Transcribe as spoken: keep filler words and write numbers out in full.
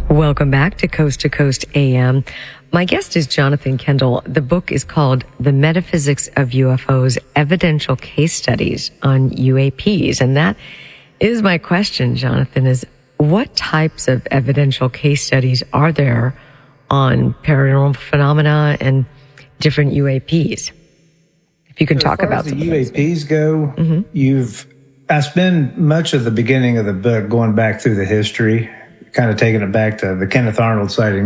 Welcome back to Coast to Coast A M. My guest is Jonathan Kendall. The book is called The Metaphysics of U F Os, Evidential Case Studies on U A Ps. And that is my question, Jonathan, is what types of evidential case studies are there on paranormal phenomena and different U A Ps? If you can so talk as about the some U A Ps go, mm-hmm. you've I spend much of the beginning of the book going back through the history, kind of taking it back to the Kenneth Arnold sighting.